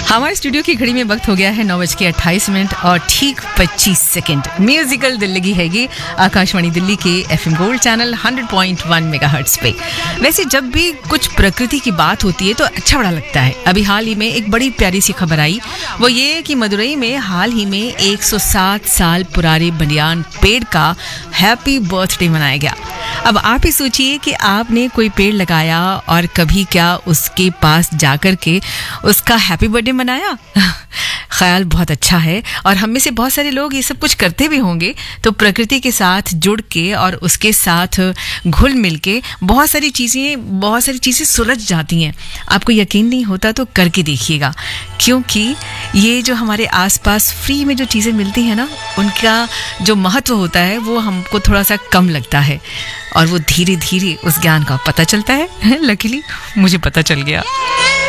हमारे स्टूडियो की घड़ी में वक्त हो गया है 9:28 और ठीक 25 सेकंड। म्यूजिकल दिल्ली हैगी आकाशवाणी दिल्ली के FM गोल्ड चैनल 100.1 मेगाहर्ट्ज पे। वैसे जब भी कुछ प्रकृति की बात होती है तो अच्छा बड़ा लगता है। अभी हाल ही में एक बड़ी प्यारी सी खबर आई, वो ये कि मदुरई में हाल ही में 107 साल पुराने बनियान पेड़ का हैप्पी बर्थडे मनाया गया। अब आप ही सोचिए कि आपने कोई पेड़ लगाया और कभी क्या उसके पास जाकर के उसका हैप्पी बर्थडे मनाया? ख्याल बहुत अच्छा है और हम में से बहुत सारे लोग ये सब कुछ करते भी होंगे। तो प्रकृति के साथ जुड़ के और उसके साथ घुल मिल के बहुत सारी चीज़ें सुलझ जाती हैं। आपको यकीन नहीं होता तो करके देखिएगा, क्योंकि ये जो हमारे आसपास फ्री में जो चीज़ें मिलती हैं ना, उनका जो महत्व होता है वो हमको थोड़ा सा कम लगता है और वो धीरे धीरे उस ज्ञान का पता चलता है। लकीली मुझे पता चल गया।